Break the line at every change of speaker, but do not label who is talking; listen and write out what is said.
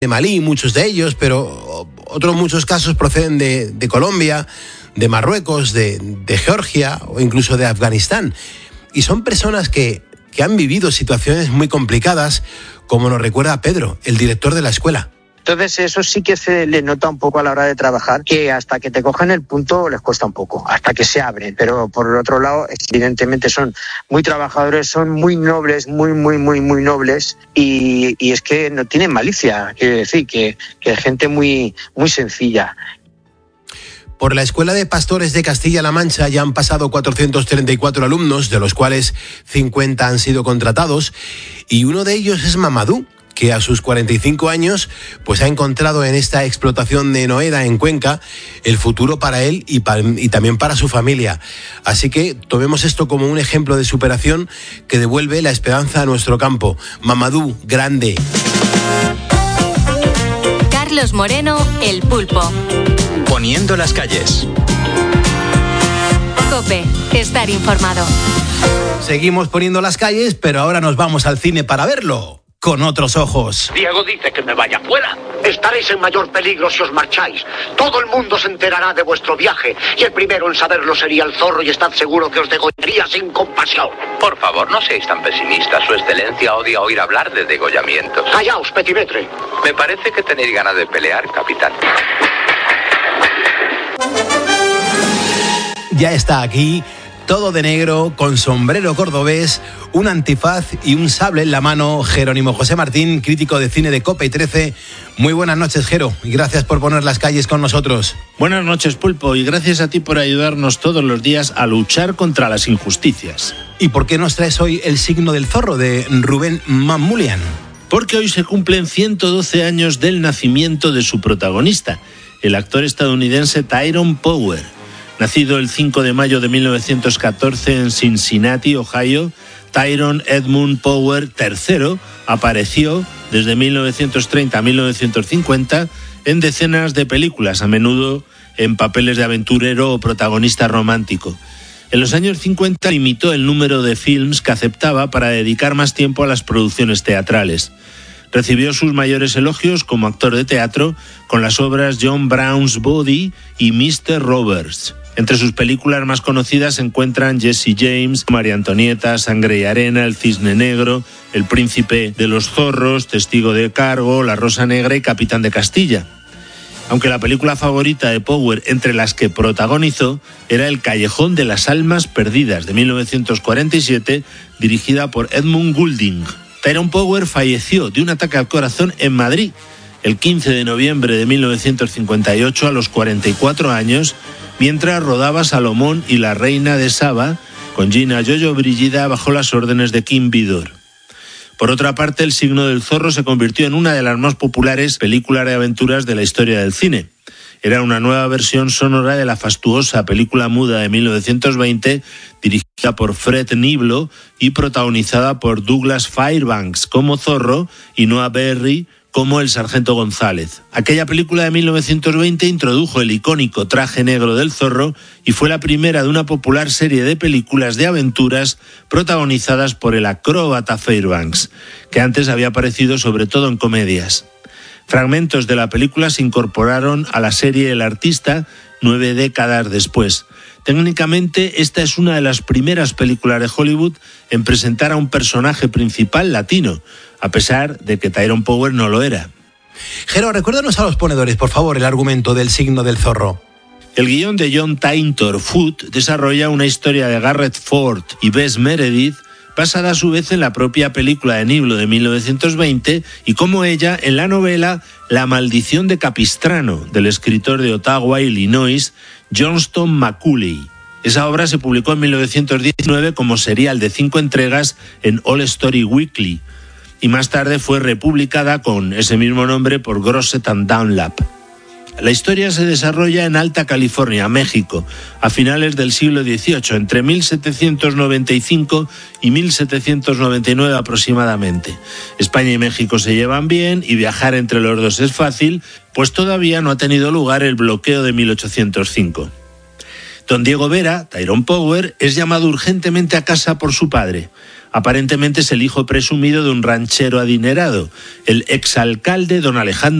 de Malí, muchos de ellos, pero otros muchos casos proceden de Colombia, de Marruecos, de Georgia o incluso de Afganistán. Y son personas que han vivido situaciones muy complicadas, como nos recuerda Pedro, el director de la escuela.
Entonces eso sí que se le nota un poco a la hora de trabajar, que hasta que te cogen el punto les cuesta un poco, hasta que se abren. Pero por el otro lado, evidentemente son muy trabajadores, son muy nobles, muy nobles, y es que no tienen malicia, quiero decir, que gente muy sencilla.
Por la Escuela de Pastores de Castilla-La Mancha ya han pasado 434 alumnos, de los cuales 50 han sido contratados, y uno de ellos es Mamadou, que a sus 45 años pues ha encontrado en esta explotación de Noeda en Cuenca el futuro para él y también para su familia. Así que tomemos esto como un ejemplo de superación que devuelve la esperanza a nuestro campo. Mamadou, grande.
Carlos Moreno, El Pulpo.
Poniendo las calles.
COPE, estar informado.
Seguimos poniendo las calles, pero ahora nos vamos al cine para verlo con otros ojos.
Diego dice que me vaya fuera. Estaréis en mayor peligro si os marcháis. Todo el mundo se enterará de vuestro viaje y el primero en saberlo sería el zorro, y estad seguro que os degollaría sin compasión.
Por favor, no seáis tan pesimistas. Su excelencia odia oír hablar de degollamientos.
Callaos, petimetre.
Me parece que tenéis ganas de pelear, capitán.
Ya está aquí, todo de negro, con sombrero cordobés, un antifaz y un sable en la mano, Jerónimo José Martín, crítico de cine de COPE y 13. Muy buenas noches, Jero, y gracias por poner las calles con nosotros.
Buenas noches, Pulpo, y gracias a ti por ayudarnos todos los días a luchar contra las injusticias.
¿Y por qué nos traes hoy El signo del zorro, de Rubén Mamoulian?
Porque hoy se cumplen 112 años del nacimiento de su protagonista, el actor estadounidense Tyrone Power. Nacido el 5 de mayo de 1914 en Cincinnati, Ohio, Tyrone Edmund Power III apareció desde 1930 a 1950 en decenas de películas, a menudo en papeles de aventurero o protagonista romántico. En los años 50 limitó el número de films que aceptaba para dedicar más tiempo a las producciones teatrales. Recibió sus mayores elogios como actor de teatro con las obras John Brown's Body y Mr. Roberts. Entre sus películas más conocidas se encuentran Jesse James, María Antonieta, Sangre y Arena, El Cisne Negro, El Príncipe de los Zorros, Testigo de Cargo, La Rosa Negra y Capitán de Castilla. Aunque la película favorita de Power entre las que protagonizó era El Callejón de las Almas Perdidas, de 1947, dirigida por Edmund Goulding. Tyrone Power falleció de un ataque al corazón en Madrid el 15 de noviembre de 1958 a los 44 años, mientras rodaba Salomón y la Reina de Saba con Gina Jojo Brigida bajo las órdenes de Kim Vidor. Por otra parte, El signo del zorro se convirtió en una de las más populares películas de aventuras de la historia del cine. Era una nueva versión sonora de la fastuosa película muda de 1920, dirigida por Fred Niblo y protagonizada por Douglas Fairbanks como Zorro y Noah Beery como el Sargento González. Aquella película de 1920 introdujo el icónico traje negro del zorro y fue la primera de una popular serie de películas de aventuras protagonizadas por el acróbata Fairbanks, que antes había aparecido sobre todo en comedias. Fragmentos de la película se incorporaron a la serie El Artista 9 décadas después. Técnicamente, esta es una de las primeras películas de Hollywood en presentar a un personaje principal latino, a pesar de que Tyrone Power no lo era.
Jero, recuérdanos a los ponedores, por favor, el argumento del signo del zorro.
El guión de John Taintor Foote desarrolla una historia de Garrett Ford y Bess Meredith, basada a su vez en la propia película de Niblo de 1920 y como ella en la novela La maldición de Capistrano, del escritor de Ottawa, Illinois, Johnston Macaulay. Esa obra se publicó en 1919 como serial de 5 entregas en All Story Weekly y más tarde fue republicada con ese mismo nombre por Grosset and Dunlap. La historia se desarrolla en Alta California, México, a finales del siglo XVIII, entre 1795 y 1799 aproximadamente. España y México se llevan bien y viajar entre los dos es fácil, pues todavía no ha tenido lugar el bloqueo de 1805. Don Diego Vera, Tyrone Power, es llamado urgentemente a casa por su padre. Aparentemente es el hijo presumido de un ranchero adinerado, el exalcalde don Alejandro